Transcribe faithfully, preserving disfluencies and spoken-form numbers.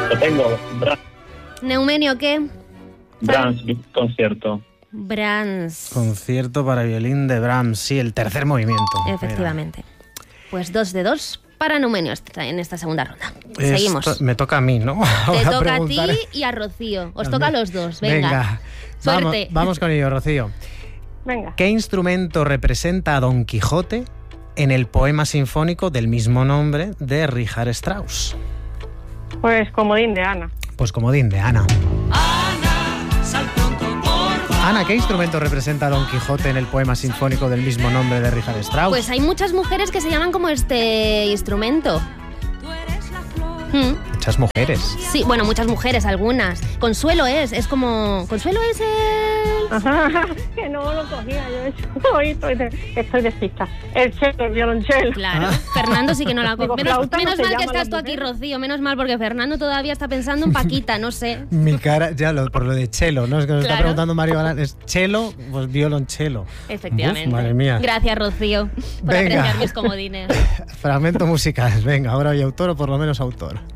Lo tengo. Brahms. ¿Neumenio qué? Brahms, concierto. Brahms. Concierto para violín de Brahms, sí, el tercer movimiento. Efectivamente. Pues dos de dos para Neumenio en esta segunda ronda. Esto Seguimos. me toca a mí, ¿no? Te Ahora toca a ti preguntar- y a Rocío. Os toca a los dos. Venga. Venga. Suerte. Vamos, vamos con ello, Rocío. Venga. ¿Qué instrumento representa a Don Quijote en el poema sinfónico del mismo nombre de Richard Strauss? Pues comodín de Ana. Pues comodín de Ana. Ana, ¿qué instrumento representa a Don Quijote en el poema sinfónico del mismo nombre de Richard Strauss? Pues hay muchas mujeres que se llaman como este instrumento. Hmm. Muchas mujeres. Sí, bueno, muchas mujeres, algunas. Consuelo es, es como... Consuelo es el... Ajá, que no lo cogía yo. Hoy estoy, de, estoy despista. El cello, el violonchelo. Claro, Fernando sí que no la coge. Digo, Menos, flauta no menos se mal que llaman estás las tú aquí, mujeres. Rocío. Menos mal, porque Fernando todavía está pensando en Paquita, no sé. Mi cara, ya lo, por lo de chelo, ¿no? Es que nos está Claro. preguntando Mario Galán. ¿Es chelo? Pues violonchelo. Efectivamente. Uf, madre mía. Gracias, Rocío, por Venga. apreciar mis comodines. Fragmento musical. Venga, ahora hay autor o por lo menos autor.